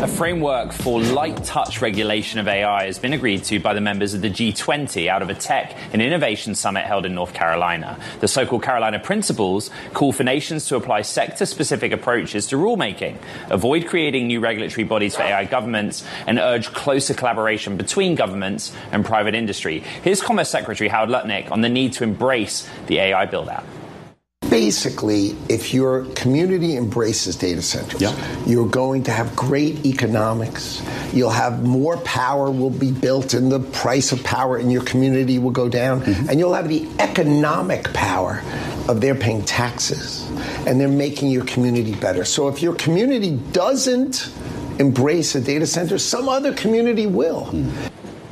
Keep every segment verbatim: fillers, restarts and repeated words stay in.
A framework for light touch regulation of A I has been agreed to by the members of the G twenty out of a tech and innovation summit held in North Carolina. The so-called Carolina Principles call for nations to apply sector-specific approaches to rulemaking, avoid creating new regulatory bodies for A I governments, and urge closer collaboration between governments and private industry. Here's Commerce Secretary Howard Lutnick on the need to embrace the A I build-out. Basically, if your community embraces data centers, yeah. you're going to have great economics. You'll have more power will be built, and the price of power in your community will go down. Mm-hmm. And you'll have the economic power of they're paying taxes, and they're making your community better. So if your community doesn't embrace a data center, some other community will. Mm.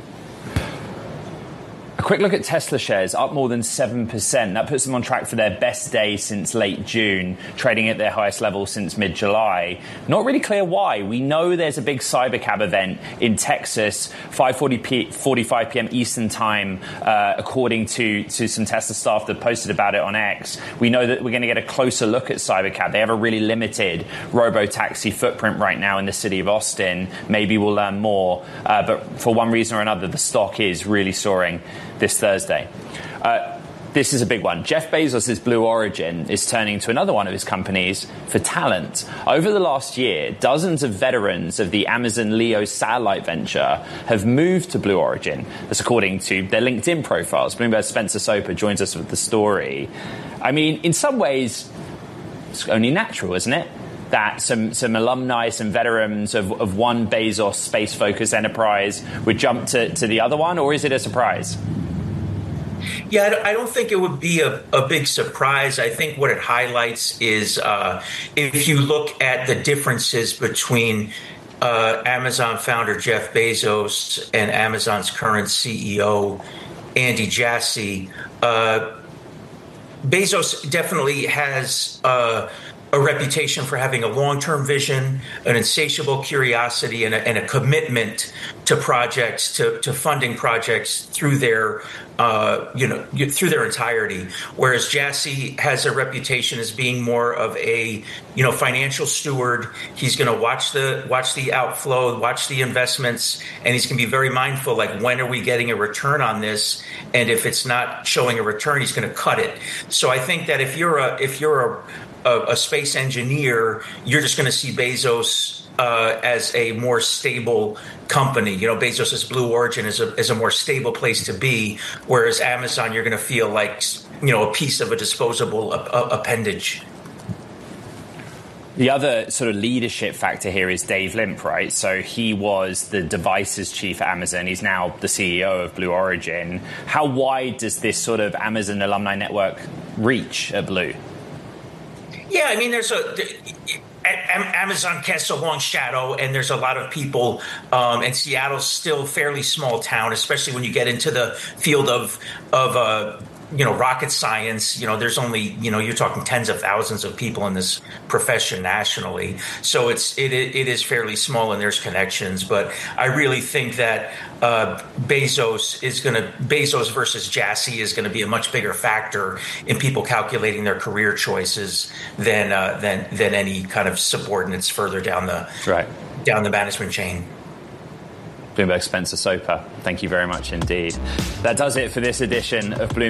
Quick look at Tesla shares, up more than seven percent. That puts them on track for their best day since late June, trading at their highest level since mid-July. Not really clear why. We know there's a big Cybercab event in Texas, five forty-five p.m. Eastern time, uh, according to, to some Tesla staff that posted about it on X. We know that we're going to get a closer look at Cybercab. They have a really limited robo-taxi footprint right now in the city of Austin. Maybe we'll learn more. Uh, but for one reason or another, the stock is really soaring this Thursday. Uh, this is a big one. Jeff Bezos' Blue Origin is turning to another one of his companies for talent. Over the last year, dozens of veterans of the Amazon Leo satellite venture have moved to Blue Origin. That's according to their LinkedIn profiles. Bloomberg's Spencer Soper joins us with the story. I mean, in some ways, it's only natural, isn't it? That some, some alumni, some veterans of, of one Bezos space-focused enterprise would jump to, to the other one, or is it a surprise? Yeah, I don't think it would be a, a big surprise. I think what it highlights is uh, if you look at the differences between uh, Amazon founder Jeff Bezos and Amazon's current C E O, Andy Jassy, uh, Bezos definitely has uh, a reputation for having a long-term vision, an insatiable curiosity, and a, and a commitment to projects, to, to funding projects through their, uh, you know, through their entirety. Whereas Jassy has a reputation as being more of a, you know, financial steward. He's going to watch the watch the outflow, watch the investments, and he's going to be very mindful. Like, when are we getting a return on this? And if it's not showing a return, he's going to cut it. So I think that if you're a if you're a A, a space engineer, you're just going to see Bezos uh, as a more stable company. You know, Bezos's Blue Origin is a is a more stable place to be, whereas Amazon, you're going to feel like, you know, a piece of a disposable a, a appendage. The other sort of leadership factor here is Dave Limp, right? So he was the devices chief at Amazon. He's now the C E O of Blue Origin. How wide does this sort of Amazon alumni network reach at Blue? Yeah, I mean, there's a Amazon casts a long shadow, and there's a lot of people. Um, and Seattle's still a fairly small town, especially when you get into the field of of uh, you know, rocket science. You know, there's only, you know, you're talking tens of thousands of people in this profession nationally. So it's it it is fairly small, and there's connections. But I really think that uh, Bezos is going to Bezos versus Jassy is going to be a much bigger factor in people calculating their career choices than uh, than than any kind of subordinates further down the right. down the management chain. Bloomberg's Spencer Soper, thank you very much indeed. That does it for this edition of Bloomberg.